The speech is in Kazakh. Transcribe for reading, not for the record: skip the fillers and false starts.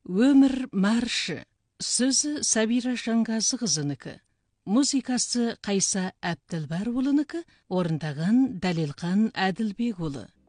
Өмір маршы. Сөзі Сабира Жанғазықызынікі. Музыкасы Қайса Әбділбар ұлынікі, орындаған Дәлелхан Әділбек ұлы.